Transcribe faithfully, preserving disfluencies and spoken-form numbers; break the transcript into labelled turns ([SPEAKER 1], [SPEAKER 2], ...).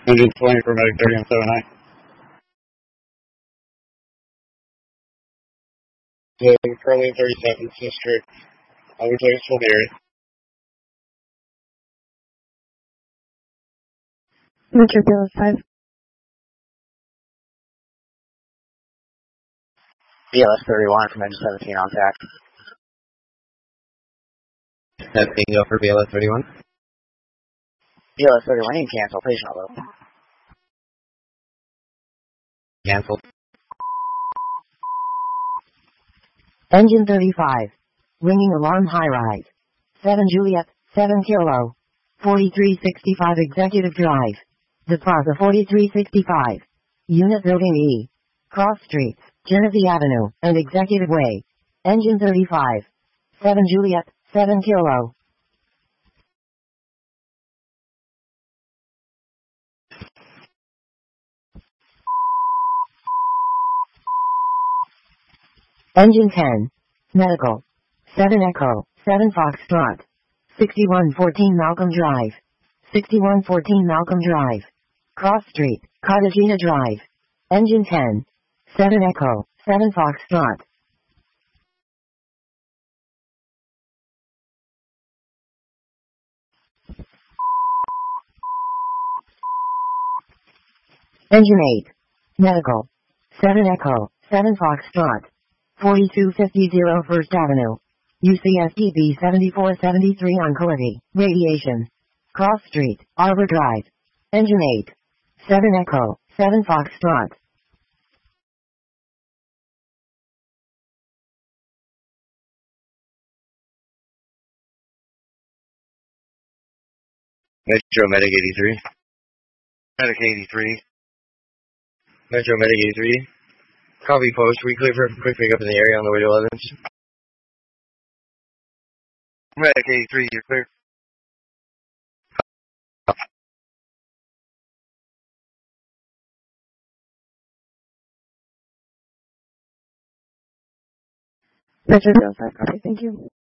[SPEAKER 1] Engine twenty for Medic thirty on seven nine. So currently in thirty-seventh District. I would like to hold the area.
[SPEAKER 2] Metro B L S five.
[SPEAKER 3] B L S thirty-one from engine seventeen on tack.
[SPEAKER 4] That's bingo for B L S thirty-one.
[SPEAKER 3] B L S thirty-one, you can cancel, patient low.
[SPEAKER 4] Cancel.
[SPEAKER 5] Engine thirty-five. Ringing alarm high right. seven Juliet, seven Kilo. forty-three sixty-five Executive Drive. The Plaza forty-three sixty-five. Unit Building E. Cross Streets, Genesee Avenue, and Executive Way. Engine thirty-five. seven Juliet, seven Kilo. Engine ten. Medical. seven Echo, seven Foxtrot. sixty-one fourteen Malcolm Drive. sixty-one fourteen Malcolm Drive. Cross Street, Cartagena Drive. Engine ten. seven Echo, seven Foxtrot. Engine eight. Medical. seven Echo, seven Foxtrot. forty-two fifty First Avenue. U C S T B seventy-four seventy-three on Coity. Radiation. Cross Street, Arbor Drive. Engine eight. seven Echo, seven Foxtrot.
[SPEAKER 4] Metro Medic eighty-three.
[SPEAKER 1] Medic eighty-three.
[SPEAKER 4] Metro Medic eighty-three. Copy post. We clear for quick pickup in the area on the way to eleventh.
[SPEAKER 1] Medic eighty-three, you're clear.
[SPEAKER 2] Metro B L S five, copy, thank you.